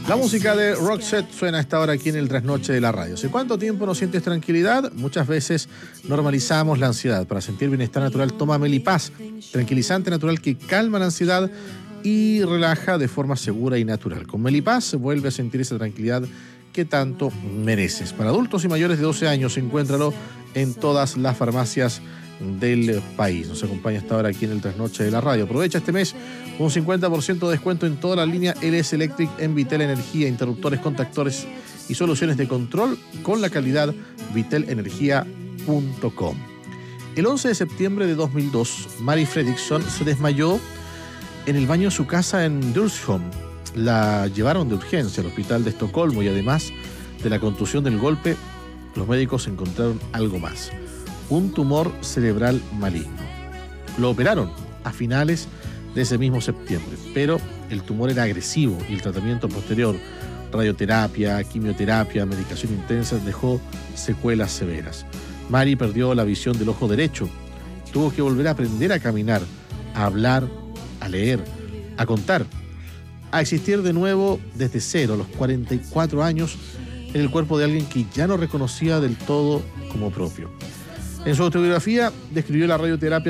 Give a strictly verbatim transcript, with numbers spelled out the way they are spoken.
La música de Roxette suena a esta hora aquí en el Trasnoche de la radio. ¿Hace cuánto tiempo no sientes tranquilidad? Muchas veces normalizamos la ansiedad. Para sentir bienestar natural, toma Melipaz, tranquilizante natural que calma la ansiedad y relaja de forma segura y natural. Con Melipaz vuelve a sentir esa tranquilidad que tanto mereces. Para adultos y mayores de doce años, encuéntralo en todas las farmacias del país. Nos acompaña hasta ahora aquí en el Trasnoche de la radio. Aprovecha este mes un cincuenta por ciento de descuento en toda la línea L S Electric en Vitel Energía, interruptores, contactores y soluciones de control con la calidad vitel energía punto com. El once de septiembre de dos mil dos, Mari Fredriksson se desmayó en el baño de su casa en Djursholm. La llevaron de urgencia al hospital de Estocolmo y además de la contusión del golpe, los médicos encontraron algo más: un tumor cerebral maligno. Lo operaron a finales de ese mismo septiembre, pero el tumor era agresivo y el tratamiento posterior, radioterapia, quimioterapia, medicación intensa, dejó secuelas severas. Mari perdió la visión del ojo derecho, tuvo que volver a aprender a caminar, a hablar, a leer, a contar, a existir de nuevo desde cero a los cuarenta y cuatro años en el cuerpo de alguien que ya no reconocía del todo como propio. En su autobiografía describió la radioterapia